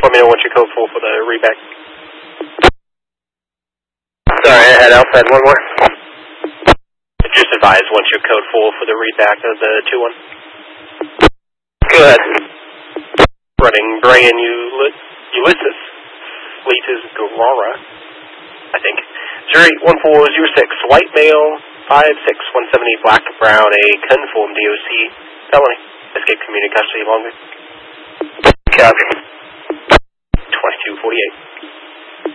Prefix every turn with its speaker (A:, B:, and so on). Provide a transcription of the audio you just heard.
A: Let me know once you're code full for the readback. Sorry, I had Alpha one more. Just advise once you're code full for the readback of the 2-1. Good. Running Brian Ulysses. Fleet is Guerrara, I think. 081406, white male, 5'6", 170, black, brown, a conformed DOC, felony. Escape community custody longer. Copy. 2248.